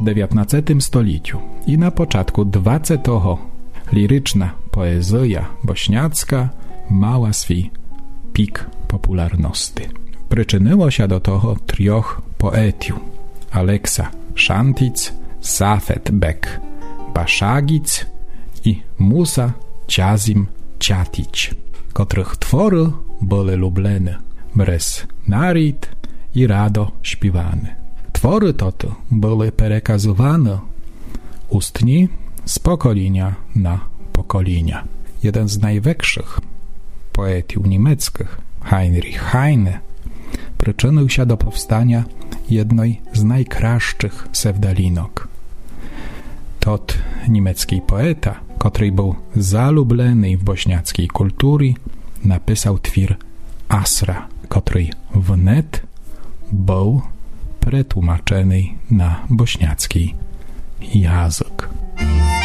XIX stoleciu i na początku XX liryczna poezja bośniacka mała swój pik popularności. Przyczyniło się do tego troch poetów: Aleksa Šantić, Safet Bek Baszagić i Musa Ćazim Ćatić, których twory były lublene przez naród i rado śpiewane. Twory te były przekazywane ustnie z pokolenia na pokolenia. Jeden z największych poetów niemieckich, Heinrich Heine, przyczynił się do powstania jednej z najkraszczych pseudolinok. Tot niemiecki poeta, który był zalubleny w bośniackiej kulturze, napisał twór Asra, który wnet był przetłumaczony na bośniacki język.